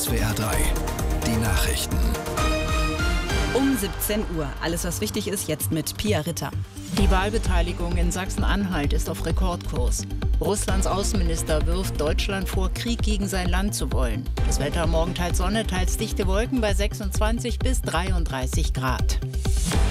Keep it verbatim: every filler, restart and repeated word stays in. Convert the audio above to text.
S W R drei. Die Nachrichten. Um siebzehn Uhr. Alles, was wichtig ist, jetzt mit Pia Ritter. Die Wahlbeteiligung in Sachsen-Anhalt ist auf Rekordkurs. Russlands Außenminister wirft Deutschland vor, Krieg gegen sein Land zu wollen. Das Wetter morgen teils Sonne, teils dichte Wolken bei sechsundzwanzig bis dreiunddreißig Grad.